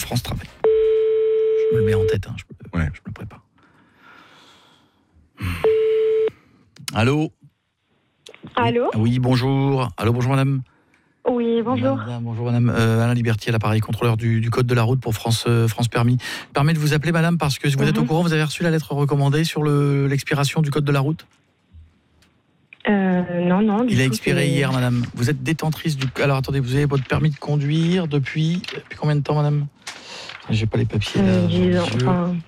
France Travail. Je me le mets en tête, je me le prépare. Allô ? Allô ? Oui, bonjour. Allô, bonjour madame. Oui, bonjour. Bonjour madame. Alain Liberty à l'appareil, contrôleur du code de la route pour France Permis. Je me permets de vous appeler madame parce que vous êtes au courant, vous avez reçu la lettre recommandée sur l'expiration du code de la route ? Non. Il a expiré hier madame. Vous êtes détentrice du... Alors attendez, vous avez votre permis de conduire depuis combien de temps madame ? J'ai pas les papiers là. 10 ans,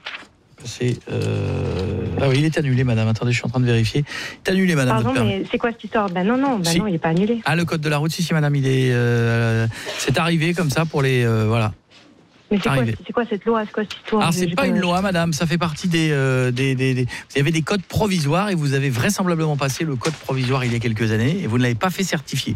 Ah oui, il est annulé madame. Attendez, je suis en train de vérifier. Il est annulé madame. Pardon, mais c'est quoi cette histoire ? Non, il est pas annulé. Ah, le code de la route, si madame, il est... c'est arrivé comme ça pour les... voilà. Mais c'est quoi cette loi ? C'est quoi cette histoire ? Alors, c'est pas une loi, madame, ça fait partie des... Vous avez des codes provisoires et vous avez vraisemblablement passé le code provisoire il y a quelques années et vous ne l'avez pas fait certifier.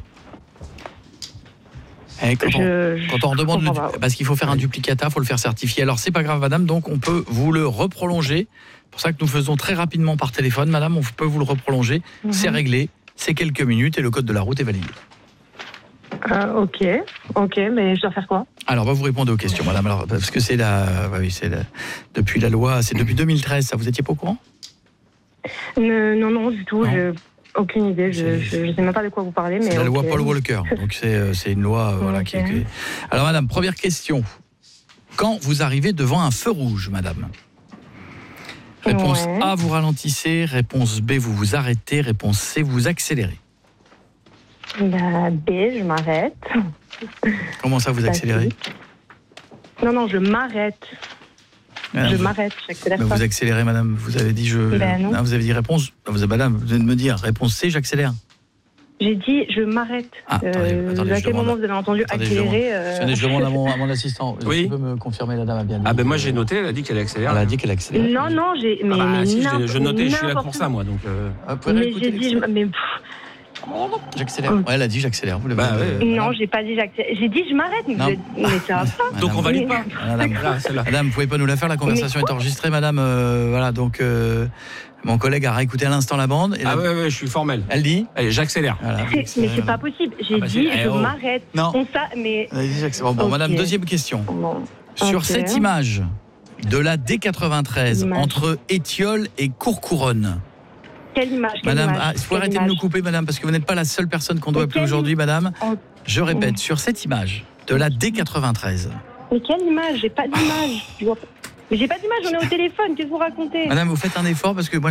Quand on redemande... Parce qu'il faut faire un duplicata, il faut le faire certifier. Alors, c'est pas grave, madame, donc on peut vous le reprolonger. C'est pour ça que nous faisons très rapidement par téléphone, madame, on peut vous le reprolonger. C'est réglé, c'est quelques minutes et le code de la route est validé. Ok, mais je dois faire quoi ? Alors, vous répondez aux questions, madame. Alors, parce que depuis la loi, c'est depuis 2013, ça, vous étiez pas au courant ? Non, du tout, j'ai aucune idée, je sais même pas de quoi vous parlez. C'est la loi Paul Walker, donc c'est une loi qui est... Alors, madame, première question. Quand vous arrivez devant un feu rouge, madame ? Réponse A, vous ralentissez. Réponse B, vous vous arrêtez. Réponse C, vous accélérez. B, je m'arrête. Comment ça, vous accélérez ? Non, je m'arrête. J'accélère pas. Vous accélérez, madame. Vous avez dit non. Vous avez dit réponse. Madame, vous venez de me dire réponse C, j'accélère. J'ai dit je m'arrête. Attendez, à quel moment vous avez entendu accélérer je demande à mon assistant. Oui. Tu peux me confirmer, la dame a bien dit. Ah ben moi j'ai noté, elle a dit qu'elle accélère. Elle a dit qu'elle accélère. Non, j'ai... je notais, je suis là pour ça, moi. Donc, mais j'ai dit... J'accélère. Ouais, elle a dit j'accélère. Vous non, j'ai pas dit j'accélère. J'ai dit je m'arrête, mais ça va pas. Donc on valide pas. Madame, vous pouvez pas nous la faire, la conversation est enregistrée, madame. Voilà, donc... Mon collègue a réécouté à l'instant la bande. Et je suis formel. Elle dit ? Allez, j'accélère. Voilà, mais c'est pas possible. J'ai dit je m'arrête. Non. Mais... Elle dit j'accélère. Bon, madame, deuxième question. Sur cette image de la D93 entre Étiole et Courcouronnes. Quelle image ? Madame, il faut arrêter de nous couper, madame, parce que vous n'êtes pas la seule personne qu'on doit appeler aujourd'hui, madame. Je répète, sur cette image de la D93. Mais quelle image ? J'ai pas d'image. Mais j'ai pas d'image, on est au téléphone, qu'est-ce que vous racontez ? Madame, vous faites un effort parce que moi